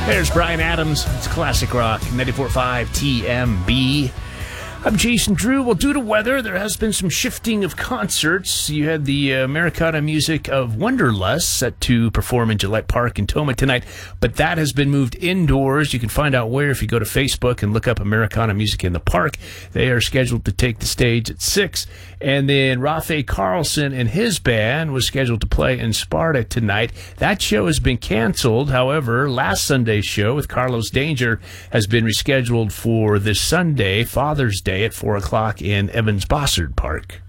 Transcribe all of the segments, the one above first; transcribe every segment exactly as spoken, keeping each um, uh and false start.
There's Bryan Adams. It's Classic Rock, ninety-four point five T M B. I'm Jason Drew. Well, due to weather, there has been some shifting of concerts. You had the uh, Americana Music of Wonderlust set to perform in Gillette Park in Tomah tonight, but that has been moved indoors. You can find out where if you go to Facebook and look up Americana Music in the Park. They are scheduled to take the stage at six. And then Rafe Carlson and his band was scheduled to play in Sparta tonight. That show has been canceled. However, last Sunday's show with Carlos Danger has been rescheduled for this Sunday, Father's Day, at four o'clock in Evans-Bossard Park.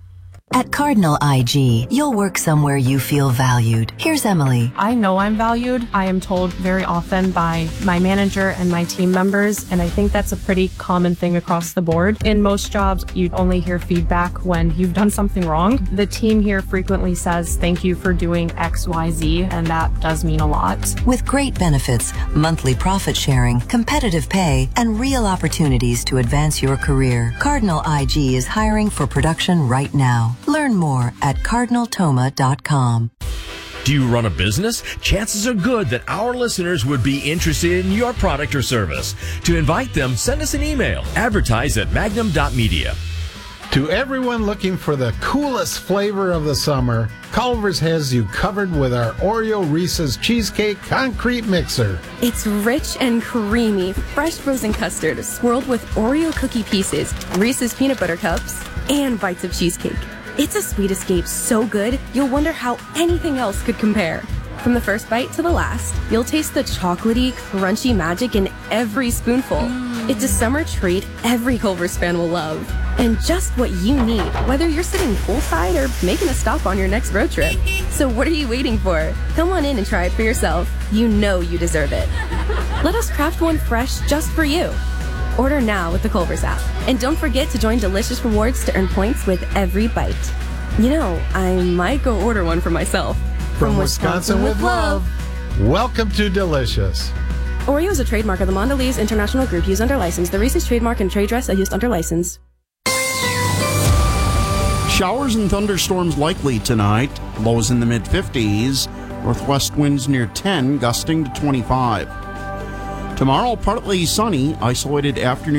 At Cardinal I G, you'll work somewhere you feel valued. Here's Emily. I know I'm valued. I am told very often by my manager and my team members, and I think that's a pretty common thing across the board. In most jobs, you'd only hear feedback when you've done something wrong. The team here frequently says, thank you for doing X Y Z, and that does mean a lot. With great benefits, monthly profit sharing, competitive pay, and real opportunities to advance your career, Cardinal I G is hiring for production right now. Learn more at cardinal toma dot com. Do you run a business? Chances are good that our listeners would be interested in your product or service. To invite them, send us an email. Advertise at magnum dot media. To everyone looking for the coolest flavor of the summer, Culver's has you covered with our Oreo Reese's Cheesecake Concrete Mixer. It's rich and creamy, fresh frozen custard swirled with Oreo cookie pieces, Reese's peanut butter cups, and bites of cheesecake. It's a sweet escape so good, you'll wonder how anything else could compare. From the first bite to the last, you'll taste the chocolatey, crunchy magic in every spoonful. Mm. It's a summer treat every Culver's fan will love. And just what you need, whether you're sitting poolside or making a stop on your next road trip. So what are you waiting for? Come on in and try it for yourself. You know you deserve it. Let us craft one fresh just for you. Order now with the Culver's app. And don't forget to join Delicious Rewards to earn points with every bite. You know, I might go order one for myself. From, From Wisconsin, Wisconsin with love. Welcome to Delicious. Oreo is a trademark of the Mondelez International Group used under license. The Reese's trademark and trade dress are used under license. Showers and thunderstorms likely tonight. Lows in the mid fifties. Northwest winds near ten, gusting to twenty-five. Tomorrow, partly sunny, isolated afternoon.